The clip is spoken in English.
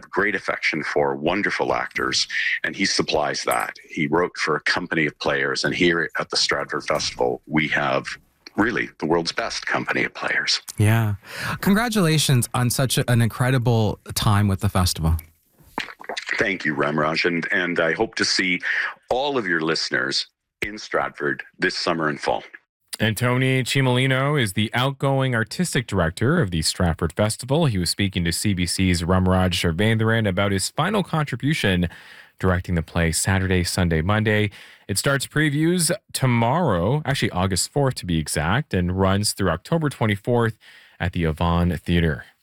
have great affection for wonderful actors, and he supplies that. He wrote for a company of players, and here at the Stratford Festival, we have really the world's best company of players. Yeah. Congratulations on such an incredible time with the festival. Thank you, Ramraj, and I hope to see all of your listeners in Stratford this summer and fall. And Tony Cimolino is the outgoing artistic director of the Stratford Festival. He was speaking to CBC's Ramraj Sharvendran about his final contribution directing the play Saturday, Sunday, Monday. It starts previews tomorrow, actually August 4th to be exact, and runs through October 24th at the Avon Theatre.